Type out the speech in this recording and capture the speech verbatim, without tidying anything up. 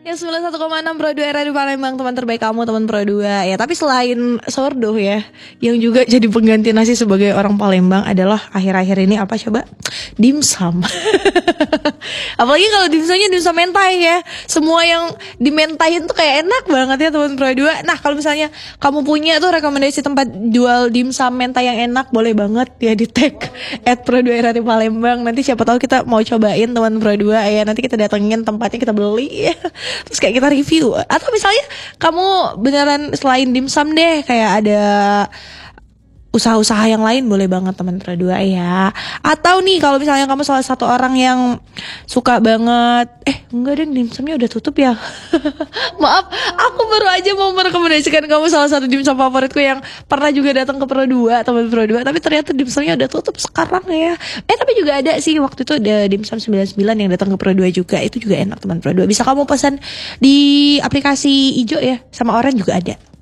Yang sembilan puluh satu koma enam Pro dua Radio Palembang, teman terbaik kamu, teman Pro dua. Ya, tapi selain sourdough ya, yang juga jadi pengganti nasi sebagai orang Palembang adalah akhir-akhir ini apa coba? Dimsum. Apalagi kalau dimsumnya dimsum mentai ya. Semua yang dimentahin tuh kayak enak banget ya teman Pro dua. Nah, kalau misalnya kamu punya tuh rekomendasi tempat jual dimsum mentai yang enak, boleh banget ya di tag at Pro dua Radio Palembang. Nanti siapa tahu kita mau cobain teman Pro dua ya. Nanti kita datengin tempatnya, kita beli ya. Terus kayak kita review. Atau misalnya kamu beneran selain dimsum deh, kayak ada usaha-usaha yang lain, boleh banget teman Pro dua ya. Atau nih kalau misalnya kamu salah satu orang yang suka banget, eh enggak deh, dimsumnya udah tutup ya. Maaf, aku baru aja mau merekomendasikan kamu salah satu dimsum favoritku yang pernah juga datang ke Pro dua, teman Pro dua, tapi ternyata dimsumnya udah tutup sekarang ya. Eh tapi juga ada sih, waktu itu ada dimsum sembilan puluh sembilan yang datang ke Pro dua juga. Itu juga enak teman Pro dua. Bisa kamu pesan di aplikasi Ijo ya, sama Orange juga ada.